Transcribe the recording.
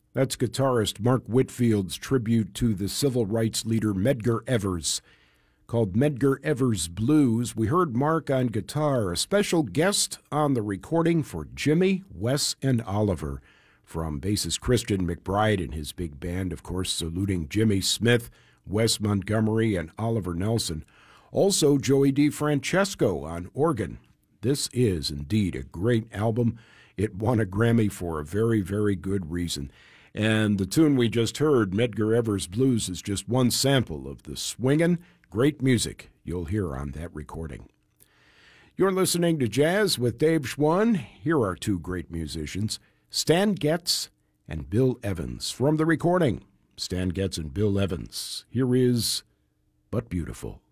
That's guitarist Mark Whitfield's tribute to the civil rights leader Medgar Evers. Called Medgar Evers Blues. We heard Mark on guitar, a special guest on the recording for Jimmy, Wes, and Oliver from bassist Christian McBride and his big band, of course, saluting Jimmy Smith, Wes Montgomery, and Oliver Nelson. Also, Joey DeFrancesco on organ. This is indeed a great album. It won a Grammy for a very, very good reason. And the tune we just heard, Medgar Evers Blues, is just one sample of the swingin', great music you'll hear on that recording. You're listening to Jazz with Dave Schwann. Here are two great musicians, Stan Getz and Bill Evans. From the recording, Stan Getz and Bill Evans. Here is But Beautiful.